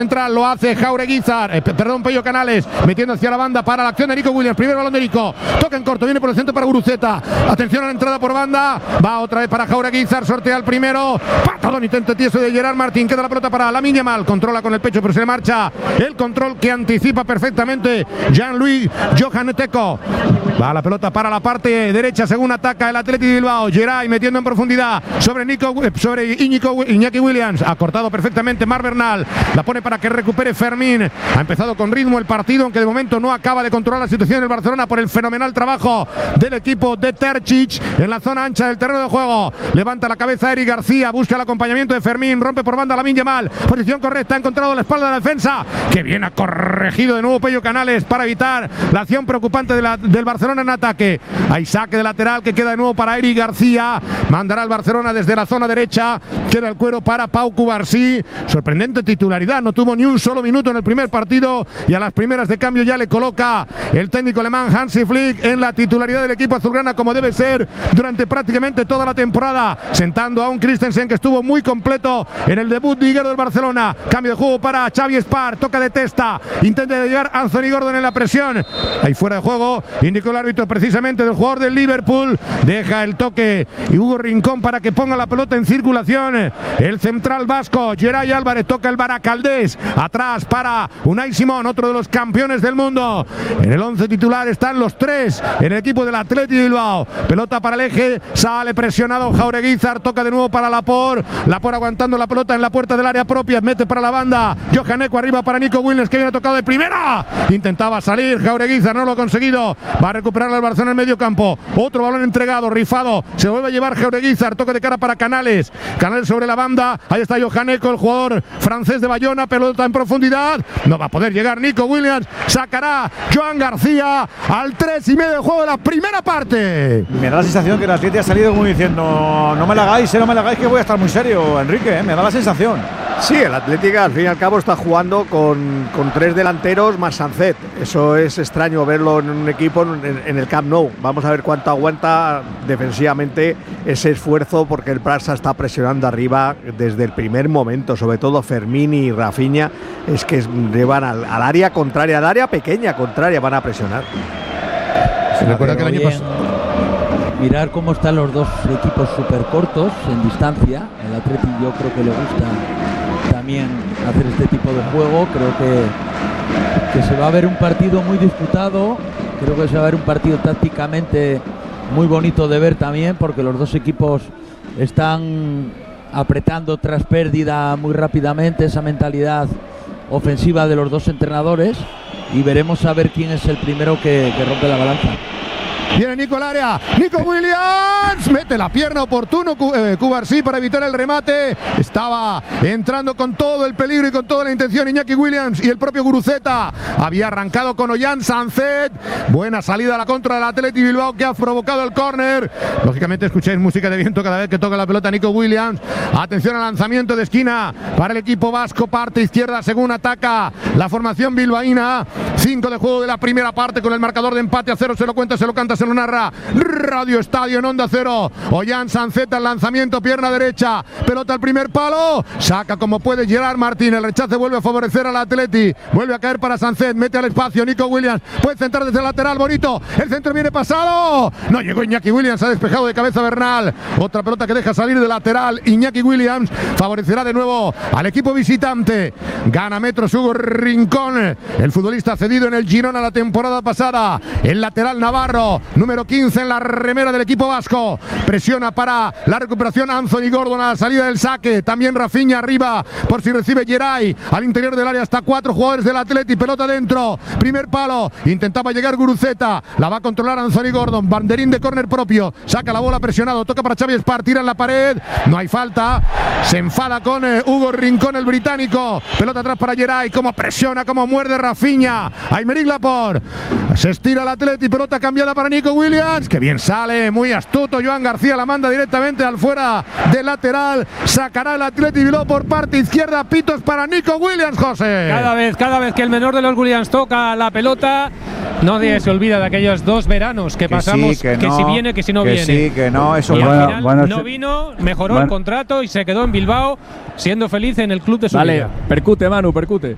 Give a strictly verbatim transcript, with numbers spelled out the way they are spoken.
Central lo hace Jaureguizar, eh, perdón, Pello Canales, metiendo hacia la banda para la acción de Nico Williams. Primer balón de Nico, toca en corto, viene por el centro para Guruceta. Atención a la entrada por banda, va otra vez para Jaureguizar, sortea el primero. Patadón, intento tieso de Gerard Martín, queda la pelota para Lamine Yamal, controla con el pecho, pero se le marcha el control que anticipa perfectamente Jean-Louis Johaneteco. Va la pelota para la parte derecha según ataca el Athletic de Bilbao. Geray metiendo en profundidad sobre Nico, sobre Iñico, Iñaki Williams. Ha cortado perfectamente Mar Bernal. La pone para que recupere Fermín. Ha empezado con ritmo el partido, aunque de momento no acaba de controlar la situación del Barcelona por el fenomenal trabajo del equipo de Terzic en la zona ancha del terreno de juego. Levanta la cabeza Eric García, busca el acompañamiento de Fermín, rompe por banda Lamine Yamal. Posición correcta, ha encontrado la espalda de la defensa. Que bien ha corregido de nuevo Pello Canales para evitar la acción preocupante de la, del Barcelona en ataque. Hay saque de lateral que queda de nuevo para Eric García. Mandará al Barcelona desde la zona derecha. Queda el cuero para Pau Cubarsí. Sorprendente titularidad, no tuvo ni un solo minuto en el primer partido y a las primeras de cambio ya le coloca el técnico alemán Hansi Flick en la titularidad del equipo azulgrana, como debe ser durante prácticamente toda la temporada, sentando a un Christensen que estuvo muy completo en el debut liguero del Barcelona. Cambio de juego para Xavi Espar, toca de testa, intenta llegar Anthony Gordon en la presión, ahí fuera de juego, indicó el árbitro precisamente del jugador del Liverpool. Deja el toque y Hugo Rincón para que ponga la pelota en circulación el central vasco. Geray Álvarez toca el Baracaldés, atrás para Unai Simón, otro de los campeones del mundo. En el once titular están los tres en el equipo del Athletic de Bilbao. Pelota para el eje, sale presionado Jaureguizar, toca de nuevo para Laporte. Laporte aguantando la pelota en la puerta del área propia, mete para la banda Johaneco, arriba para Nico Williams, que viene tocado de primera. Intentaba salir Jaureguizar, no lo ha conseguido. Va a recuperar el Barcelona en medio campo. Otro balón entregado, rifado. Se vuelve a llevar Jaureguizar, toque de cara para Canales. Canales sobre la banda. Ahí está Johaneco, el jugador francés de Bayona. Pelota en profundidad. No va a poder llegar Nico Williams. Sacará Joan García al tres y medio de juego de la primera parte. Me da la sensación que el Atleti ha salido como diciendo: no me la hagáis, eh, no me la hagáis, que voy a estar muy serio, Enrique. Eh, me da la sensación. Sí, el Atlético al fin y al cabo está jugando con, con tres delanteros más Sancet. Eso es extraño verlo en un equipo en, en el Camp Nou. Vamos a ver cuánto aguanta defensivamente ese esfuerzo, porque el Barça está presionando arriba desde el primer momento, sobre todo Fermín y Rafinha. Es que llevan al, al área contraria, al área pequeña contraria, van a presionar. Se recuerda que el año pasado. Mirar cómo están los dos equipos súper cortos en distancia. El Atleti yo creo que le gusta también hacer este tipo de juego. Creo que, que se va a ver un partido muy disputado. Creo que se va a ver un partido tácticamente muy bonito de ver también, porque los dos equipos están apretando tras pérdida muy rápidamente, esa mentalidad ofensiva de los dos entrenadores, y veremos a ver quién es el primero que, que rompe la balanza. Viene Nico al área, Nico Williams, mete la pierna oportuno eh, Cubarsí para evitar el remate. Estaba entrando con todo el peligro y con toda la intención Iñaki Williams, y el propio Guruceta había arrancado con Ollán Sancet. Buena salida a la contra del Athletic Bilbao, que ha provocado el córner. Lógicamente escucháis música de viento cada vez que toca la pelota Nico Williams. Atención al lanzamiento de esquina para el equipo vasco, parte izquierda según ataca la formación bilbaína. Cinco de juego de la primera parte, con el marcador de empate a cero. Se lo cuenta, se lo canta, se lo narra Radio Estadio en Onda Cero. Ollán Sancet al lanzamiento, pierna derecha, pelota al primer palo, saca como puede Gerard Martín. El rechace vuelve a favorecer al Atleti, vuelve a caer para Sancet, mete al espacio Nico Williams, puede centrar desde el lateral, bonito, el centro viene pasado, no llegó Iñaki Williams, ha despejado de cabeza Bernal. Otra pelota que deja salir de lateral Iñaki Williams, favorecerá de nuevo al equipo visitante. Gana metros Hugo Rincón, el futbolista cedido en el Girona la temporada pasada, el lateral navarro, número quince en la remera del equipo vasco. Presiona para la recuperación Anthony Gordon a la salida del saque. También Rafinha arriba por si recibe Geray. Al interior del área hasta cuatro jugadores del Atleti. Pelota dentro. Primer palo. Intentaba llegar Guruceta. La va a controlar Anthony Gordon. Banderín de córner propio. Saca la bola presionado. Toca para Xavi Espar. Tira en la pared. No hay falta. Se enfada con eh, Hugo Rincón, el británico. Pelota atrás para Geray. Como presiona, como muerde Rafinha. Aymeric Laporte. Se estira el Atleti. Pelota cambiada para Nico Williams, que bien sale, muy astuto Joan García, la manda directamente al fuera de lateral. Sacará el Athletic Bilbao por parte izquierda. Pitos para Nico Williams, José. Cada vez, cada vez que el menor de los Williams toca la pelota, nadie se olvida de aquellos dos veranos que, que pasamos, sí, que, que no, si viene, que si no que viene. Sí, que no, eso y bueno, al final bueno, no vino, mejoró bueno. el contrato y se quedó en Bilbao, siendo feliz en el club de su Vale, vida. percute, Manu, percute.